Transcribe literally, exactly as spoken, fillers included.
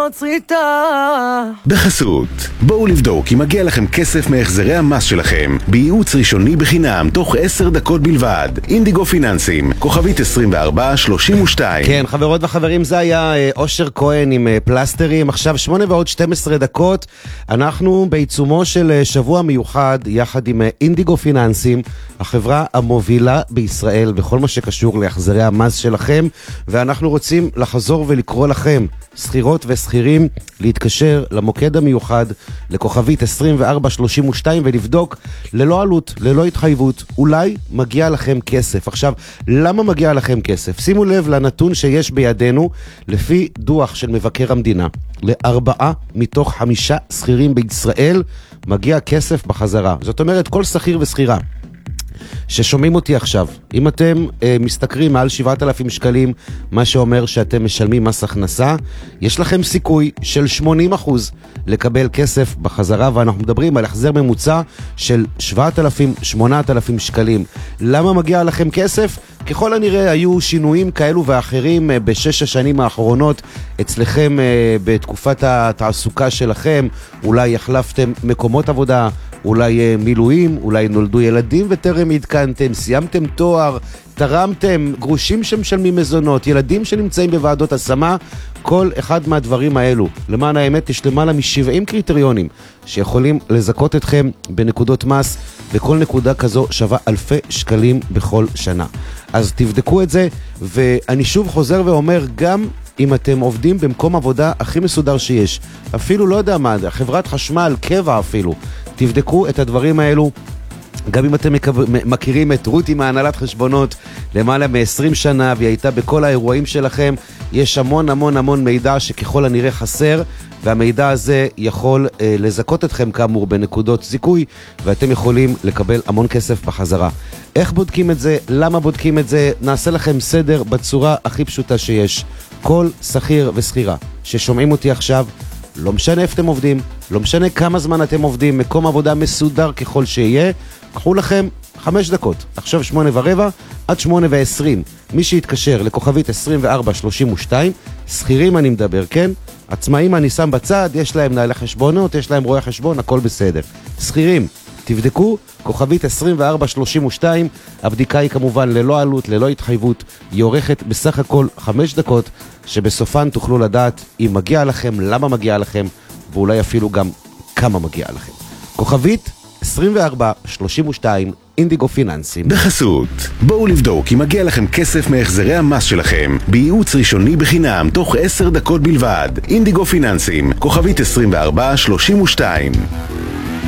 להיות סריטה. בחסות, בואו לבדוק אם מגיע לכם כסף מהחזרי המס שלכם בייעוץ ראשוני בחינם תוך עשר דקות בלבד. אינדיגו פיננסים, כוכבית עשרים וארבע שלושים ושתיים. כן, חברות וחברים, זה היה אושר כהן עם פלסטרים. עכשיו שמונה ועוד שתים עשרה דקות. אנחנו בעיצומו של שבוע מיוחד יחד עם אינדיגו פיננסים, החברה המובילה בישראל בכל מה שקשור להחזרי המס שלכם, ואנחנו רוצים לחזור ולקרוא לכם שכירות ושכירים להתקשר למוקד המיוחד לכוכבית עשרים וארבע שלושים ושתיים ולבדוק ללא עלות, ללא התחייבות, אולי מגיע לכם כסף. עכשיו, למה מגיע לכם כסף? שימו לב לנתון שיש בידינו לפי דוח של מבקר המדינה. לארבעה מתוך חמישה שכירים בישראל מגיע כסף בחזרה. זאת אומרת, כל שכיר ושכירה ששומעים אותי עכשיו, אם אתם אה, מסתכרים מעל שבעת אלפים שקלים, מה שאומר שאתם משלמים מס הכנסה, יש לכם סיכוי של שמונים אחוז לקבל כסף בחזרה, ואנחנו מדברים על החזר ממוצע של שבעת אלפים, שמונת אלפים שקלים. למה מגיע לכם כסף? ככל הנראה היו שינויים כאלו ואחרים אה, בשש השנים האחרונות אצלכם אה, בתקופת התעסוקה שלכם, אולי החלפתם מקומות עבודה, אולי מילואים, אולי נולדו ילדים וטרם התקנתם, סיימתם תואר, תרמתם, גרושים שמשלמים מזונות, ילדים שנמצאים בוועדות השמה, כל אחד מהדברים האלו. למען האמת, יש למעלה מ-שבעים קריטריונים שיכולים לזכות אתכם בנקודות מס, וכל נקודה כזו שווה אלפי שקלים בכל שנה. אז תבדקו את זה, ואני שוב חוזר ואומר, גם אם אתם עובדים במקום עבודה הכי מסודר שיש, אפילו לא יודע מה, חברת חשמל, קבע אפילו, תבדקו את הדברים האלו. גם אם אתם מכירים את רותי מהנהלת חשבונות למעלה מ-עשרים שנה והיא הייתה בכל האירועים שלכם, יש המון המון המון מידע שככל הנראה חסר, והמידע הזה יכול אה, לזכות אתכם כאמור בנקודות זיכוי, ואתם יכולים לקבל המון כסף בחזרה. איך בודקים את זה? למה בודקים את זה? נעשה לכם סדר בצורה הכי פשוטה שיש. כל שכיר ושכירה ששומעים אותי עכשיו, לא משנה איפה אתם עובדים, לא משנה כמה זמן אתם עובדים, מקום עבודה מסודר ככל שיהיה, קחו לכם חמש דקות, עכשיו שמונה ורבע עד שמונה ועשרים. מי שיתקשר לכוכבית עשרים וארבע שלושים ושתיים, שכירים אני מדבר, כן? עצמאים אני שם בצד, יש להם נהלי חשבונות, יש להם רואי חשבון, הכל בסדר. שכירים, תבדקו, כוכבית עשרים וארבע שלושים ושתיים, הבדיקה היא כמובן ללא עלות, ללא התחייבות, היא עורכת בסך הכל חמש דקות, שבסופן תוכלו לדעת אם מגיע לכם, למה מגיע לכם, ואולי אפילו גם כמה מגיע לכם. כוכבית עשרים וארבע שלושים ושתיים, אינדיגו פיננסים. בחסות, בואו לבדוק אם מגיע לכם כסף מהחזרי המס שלכם בייעוץ ראשוני בחינם תוך עשר דקות בלבד. אינדיגו פיננסים, כוכבית עשרים וארבע שלושים ושתיים.